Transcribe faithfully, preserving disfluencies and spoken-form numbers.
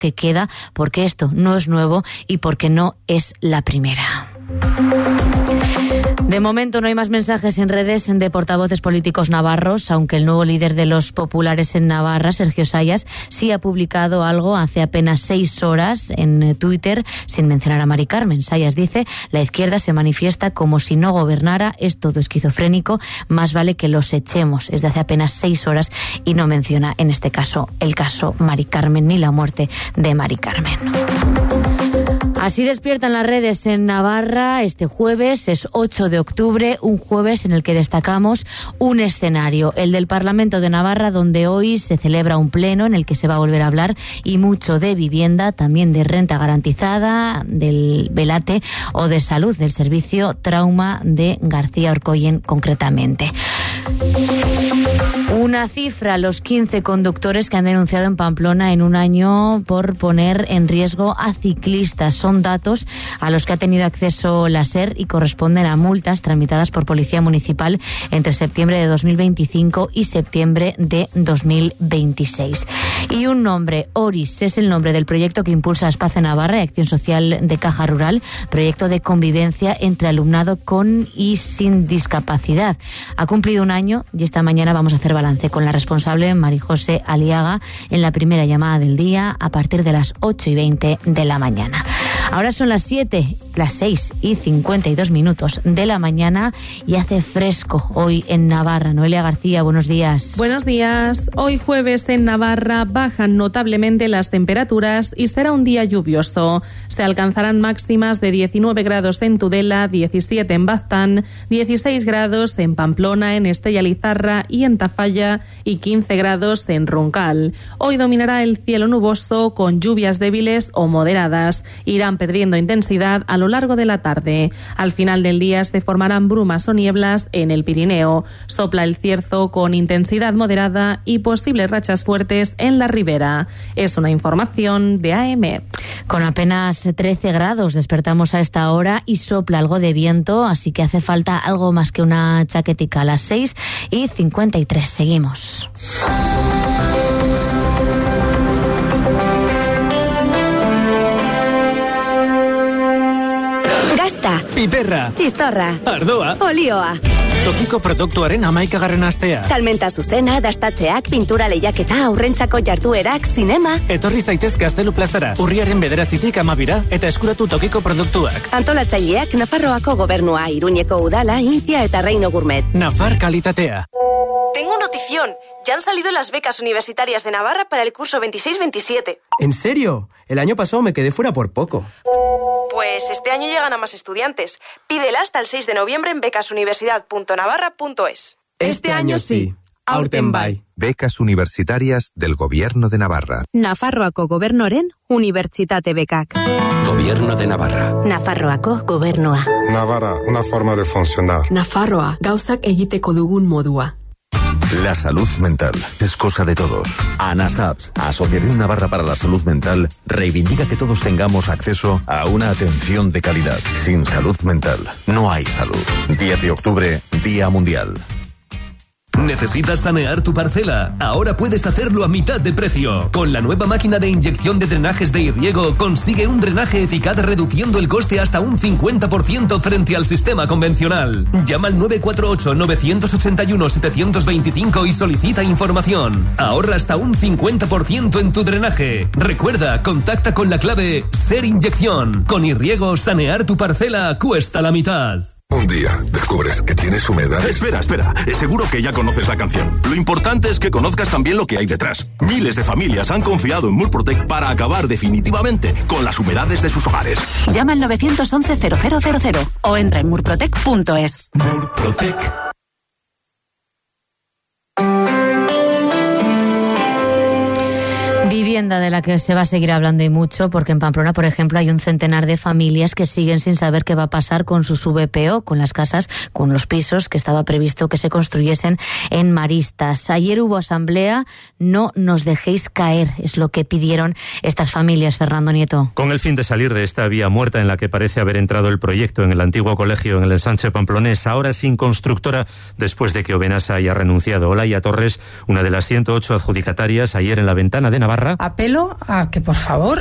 que queda, porque esto no es nuevo y porque no es la primera. De momento no hay más mensajes en redes de portavoces políticos navarros, aunque el nuevo líder de los populares en Navarra, Sergio Sayas, sí ha publicado algo hace apenas seis horas en Twitter, sin mencionar a Mari Carmen. Sayas dice: la izquierda se manifiesta como si no gobernara, es todo esquizofrénico, más vale que los echemos. Es de hace apenas seis horas y no menciona en este caso el caso Mari Carmen ni la muerte de Mari Carmen. Así despiertan las redes en Navarra este jueves, es ocho de octubre, un jueves en el que destacamos un escenario, el del Parlamento de Navarra, donde hoy se celebra un pleno en el que se va a volver a hablar y mucho de vivienda, también de renta garantizada, del Velate o de salud, del servicio trauma de García Orcoyen concretamente. Una cifra, los quince conductores que han denunciado en Pamplona en un año por poner en riesgo a ciclistas. Son datos a los que ha tenido acceso la SER y corresponden a multas tramitadas por Policía Municipal entre septiembre de dos mil veinticinco y septiembre de dos mil veintiséis. Y un nombre, ORIS, es el nombre del proyecto que impulsa Espacio Navarra y Acción Social de Caja Rural, proyecto de convivencia entre alumnado con y sin discapacidad. Ha cumplido un año y esta mañana vamos a hacer balance con la responsable Marijose Aliaga en la primera llamada del día a partir de las ocho y veinte de la mañana. Ahora son las siete, las seis y cincuenta y dos minutos de la mañana y hace fresco hoy en Navarra. Noelia García, buenos días. Buenos días. Hoy jueves en Navarra bajan notablemente las temperaturas y será un día lluvioso. Se alcanzarán máximas de diecinueve grados en Tudela, diecisiete en Baztán, dieciséis grados en Pamplona, en Estella Lizarra y en Tafalla y quince grados en Roncal. Hoy dominará el cielo nuboso con lluvias débiles o moderadas. Irán perdiendo intensidad a lo largo de la tarde. Al final del día se formarán brumas o nieblas en el Pirineo. Sopla el cierzo con intensidad moderada y posibles rachas fuertes en la ribera. Es una información de A M. Con apenas trece grados despertamos a esta hora y sopla algo de viento, así que hace falta algo más que una chaquetica. A las seis y cincuenta y tres. Seguimos. Gazta, piperra, txistorra, ardoa, olioa. Tokiko produktuaren hamaikagarren astea. Salmenta zuzena, dastatzeak, pintura lehiaketa, aurrentzako jarduerak, zinema. Etorri zaitez Gaztelu plazara, urriaren bederatzitik amabira eta eskuratu tokiko produktuak. Antolatzaileak Nafarroako gobernua, Iruñeko udala, Intzia eta Reino Gourmet. Nafar kalitatea. Tengo notición. Ya han salido las becas universitarias de Navarra para el curso veintiséis veintisiete. ¿En serio? El año pasado me quedé fuera por poco. Pues este año llegan a más estudiantes. Pídela hasta el seis de noviembre en becasuniversidad punto navarra punto es. Este año sí. Aurten bai. Becas universitarias del Gobierno de Navarra. Nafarroako gobernoren unibertsitate bekak. Gobierno de Navarra. Nafarroako gobernua. Navarra, una forma de funcionar. Nafarroa, gauzak egiteko dugun modua. La salud mental es cosa de todos. ANASAPS, Asociación Navarra para la Salud Mental, reivindica que todos tengamos acceso a una atención de calidad. Sin salud mental, no hay salud. diez de octubre, Día Mundial. ¿Necesitas sanear tu parcela? Ahora puedes hacerlo a mitad de precio. Con la nueva máquina de inyección de drenajes de Irriego consigue un drenaje eficaz reduciendo el coste hasta un cincuenta por ciento frente al sistema convencional. Llama al nueve cuatro ocho, nueve ocho uno, siete dos cinco y solicita información. Ahorra hasta un cincuenta por ciento en tu drenaje. Recuerda, contacta con la clave SER Inyección. Con Irriego, sanear tu parcela cuesta la mitad. Un día descubres que tienes humedades. Espera, espera. Seguro que ya conoces la canción. Lo importante es que conozcas también lo que hay detrás. Miles de familias han confiado en Murprotec para acabar definitivamente con las humedades de sus hogares. Llama al nueve once cero cero cero cero o entra en murprotec punto es. Murprotec. Vivienda de la que se va a seguir hablando y mucho, porque en Pamplona, por ejemplo, hay un centenar de familias que siguen sin saber qué va a pasar con sus V P O, con las casas, con los pisos que estaba previsto que se construyesen en Maristas. Ayer hubo asamblea, no nos dejéis caer, es lo que pidieron estas familias, Fernando Nieto. Con el fin de salir de esta vía muerta en la que parece haber entrado el proyecto en el antiguo colegio en el ensanche pamplonés, ahora sin constructora, después de que Obenasa haya renunciado. Olaya Torres, una de las ciento ocho adjudicatarias, ayer en la Ventana de Navarra. apelo a que por favor